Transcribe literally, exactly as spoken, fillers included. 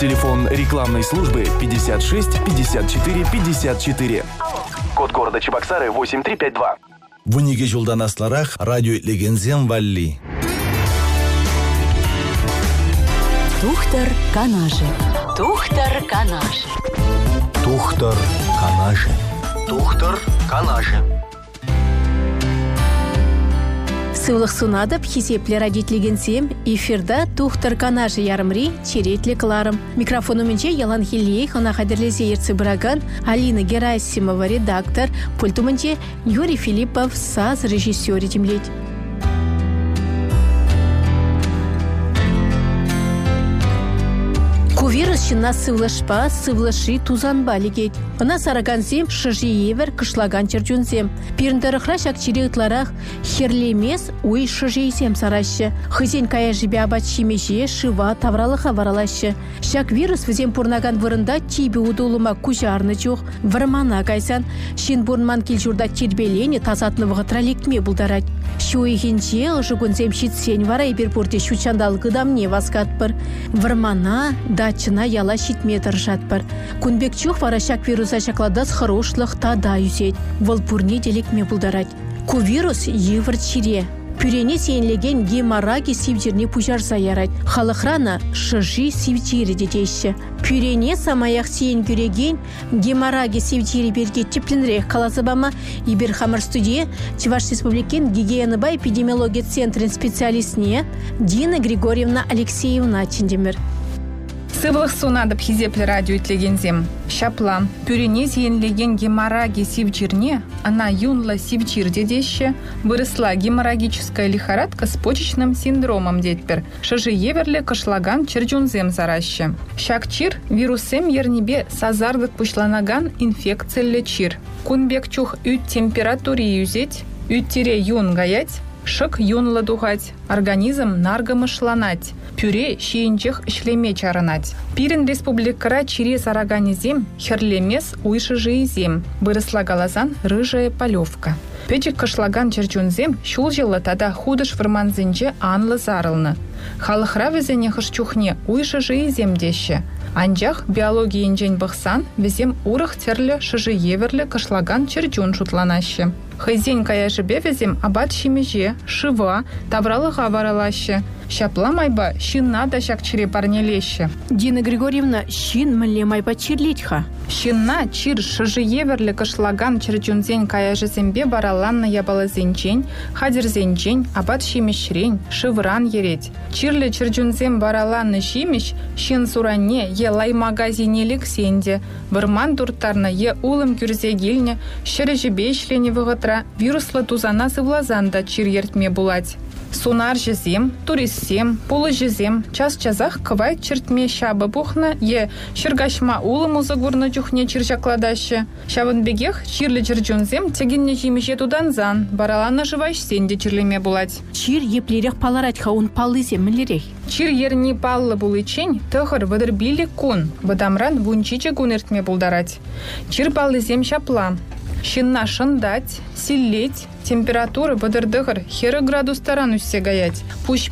Телефон рекламной службы пятьдесят шесть пятьдесят четыре пятьдесят четыре. Код города Чебоксары восемь три пять два. Вуниге жылдан асларах радио Легензем Валли. Тухтар Канаже. Тухтар Канаже. Тухтар Канаже. Тухтар Канаже. Сывлых сунадып хисепле радиотлегенсем эфирда Тухтар Канаже ярымри черетле кларым. Микрофону менче ялан хилей хана хадерлесе ерцы браган Алина Герасимова редактор, пульту менче Юрий Филиппов саз режиссёре темлеть. Кувирус щина сывлашпа, сывлаши тузанба легет. Она сараганзем шыжиевер кышлаган черджунзем. Пирндарыхра шакчири ытларах херлемес уй шыжиесем сараще. Хызен кая жибе абачимеше шива тавралыха варалаще. Шак вирус візем пурнаган вырында тибе удулыма кужарны жоқ. Вармана кайсан, шин бурнман килжурда тербелени тазатнывығы тралектме булдарать. Шуихинче ожыгунзем щитсен вара ибер пурте щучандал гыдамне васкатпыр. Вармана датчына яла щитметр жатпыр. Кунбек чух вара шак вируса шакладас хорошлых тада юсеть. Волпурне делекме булдарать. Ку вирус евр чире. Пюрене сенлеген геморраги сивжирне пужарса ярать. Халыхрана шыжи сивжире детейші. Пюрене самаях сен пюреген геморраги сивжире берге тепленрех каласыбама ибер хамар студия Чуваш республикен гигиеныбай эпидемиология центрин специалистне Дина Григорьевна Алексеевна Чендемир. Сывлых сунадып хизепле радио итлегензем. Шапла. Пюрене зенлеген геморраги сивчирне, она юнла сивчир дедеще, выросла геморрагическая лихорадка с почечным синдромом детпер. Шажи еверле кашлаган черджунзем зараще. Шакчир вирусем ернебе сазардык пушланаган инфекция лечир. Кунбек чух ют температуре юзеть, ют тире юн гаять, шык юнла дугать, организм наргамышланать. Пюре шиинчех шлеме чарынать. Пирин республикара чире сараганезем херлемес уйшы жиезем. Выросла галазан рыжая полевка. Печек кашлаган черчунзем шул жылы тада худыш вырманзенче анлы зарылны. Халыхра везене хышчухне уйшы жиезем деше. Анжах биология инжень бахсан везем урых терлі шыжы еверлі кашлаган черчун шутланаще. Хайзень каяжыбе везем абат шимеже, шыва, тавралыға варалаще. Шапла майба щинна да шакчире парнелеще. Дина Григорьевна, щин мле майба чирлитха. Щинна чир шыжы еверлі кашлаган черчунзень каяжызембе бараланна ябалазенчень, хадерзенчень, абат шимешрень, шывран ереть. Чирлі черчунзем бараланны шимеш, щин суранне е лай магазинелік сенде. Вырман дуртарна е улым кюрзегельне, шырыжыбе ишлене вғытра, вируслы тузана сывлазанда чир ертме булать. Сунар жезем, туристсем, пулы жезем, час-часах кывай чертме шабы бухна, е шыргашма улыму загурны чухне чирчакладаще. Шавын бегех чирлі чирчунзем тегенне жимеше туданзан, баралана жываш сенде чирлеме булать. Чир еплерех паларать хаун палызем млерей. Чир ерни паллы булычень, тыхыр выдырбили кун, бадамран вунчиче кунертме булдарать. Чир палызем шапла. Щинна шындать, силлеть, температура выдырдығыр хері градустаран үссе гаять. Пуш